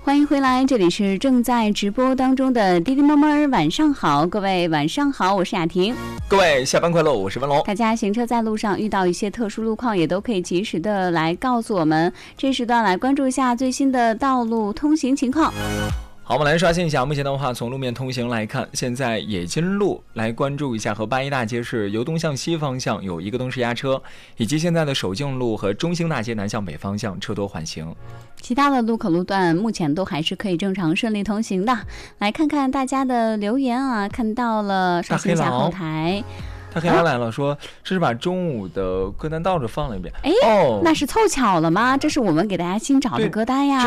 欢迎回来，这里是正在直播当中的滴滴妈妈晚上好，各位晚上好，我是雅婷。 各位下班快乐，我是文龙。 大家行车在路上遇到一些特殊路况，也都可以及时的来告诉我们。这时段来关注一下最新的道路通行情况。 好，我们来刷新一下。目前的话，从路面通行来看，现在冶金路来关注一下，和八一大街是由东向西方向有一个灯是压车，以及现在的守静路和中兴大街南向北方向车多缓行。 其他的路口路段目前都还是可以正常顺利通行的。来看看大家的留言啊，看到了刷新一下后台。 他黑狼来了，说这是把中午的歌单倒着放了一遍。 那是凑巧了吗？这是我们给大家新找的歌单呀。